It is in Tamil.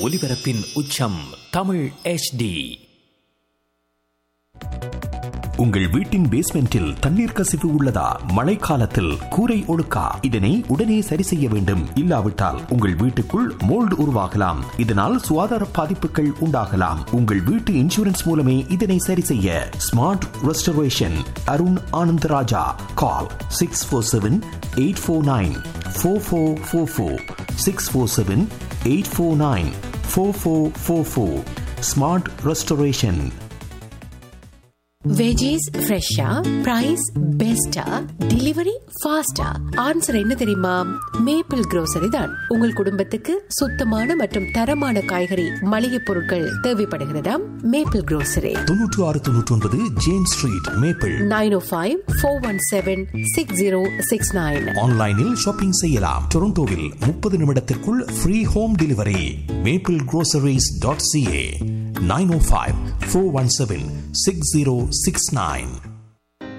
ஒலிபரப்பின் உச்சம் தமிழ் HD. உங்கள் வீட்டின் பேஸ்மெண்டில் தண்ணீர் கசிவு உள்ளதா? மழைக்காலத்தில் கூரை ஒழுக்கா? இதனை உடனே சரி செய்ய வேண்டும். இல்லாவிட்டால் உங்கள் வீட்டுக்குள் மோல்டு உருவாகலாம். இதனால் சுகாதார பாதிப்புகள் உண்டாகலாம். உங்கள் வீட்டு இன்சூரன்ஸ் மூலமே இதனை சரி செய்ய. Smart restoration Arun Anandaraja. கால் 647-849-4444 647-849-4444. Smart restoration. வெஜிஸ் ஃப்ரெஷ்ஷா, பிரைஸ் பெஸ்டா, டெலிவரி ஃபாஸ்டா? ஆன்சர் என்ன தெரியுமா? மேப்பிள் grocery தான். உங்கள் குடும்பத்துக்கு சுத்தமான மற்றும் தரமான காய்கறி மளிகை பொருட்கள் தேவைப்படுகிறதா? Maple grocery 9699 James street, maple. 905-417-6069. ஆன்லைனில் ஷாப்பிங் செய்யலாம். டொரண்டோவில் 30 நிமிடத்திற்குள் ஃப்ரீ ஹோம் டெலிவரி. MapleGroceries.ca 905-417-6069.